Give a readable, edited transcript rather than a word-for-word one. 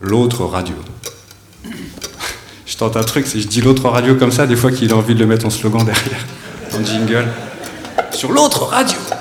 l'autre radio. Je tente un truc, si je dis l'autre radio comme ça, des fois qu'il a envie de le mettre en slogan derrière, en jingle. Sur l'autre radio.